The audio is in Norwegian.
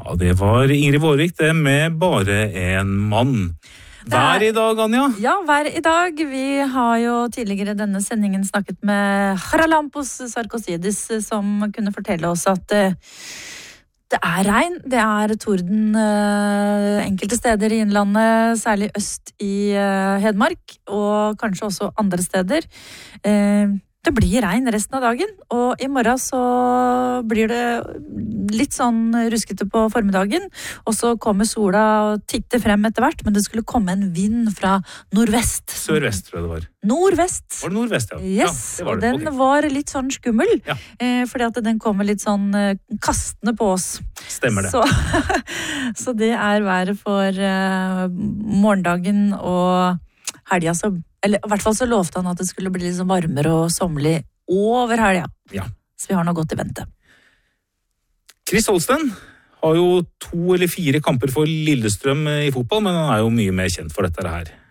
Ja, det var Ingrid Vårvik, det med bare en mann. Vær i dag, Anja? Ja, vær i dag. Vi har jo tidligere i denne sendingen snakket med Charalampos Sarkosidis, som kunne fortelle oss at det er regn, det er torden enkelte steder i innlandet, særlig øst i Hedmark, og kanskje også andre steder. Det blir regn resten av dagen, og i morgen så blir det litt sånn ruskete på formiddagen, og så kommer sola og titter frem etter hvert, men det skulle komme en vind fra nordvest. Sørvest, tror jeg det var. Nordvest. Var det nordvest, ja? Yes, ja, det var og det. den var litt sånn skummel, Ja. Fordi at den kommer litt sånn kastende på oss. Stemmer det. Så det er været for morgendagen og helga, eller i hvert fall så lovte han at det skulle bli litt sånn varmere og sommerlig over helga. Ja. Så vi har noe godt i vente. Chris Holsten har jo 2 eller 4 kamper for Lillestrøm i fotball, men han er jo mye mer kjent for dette her.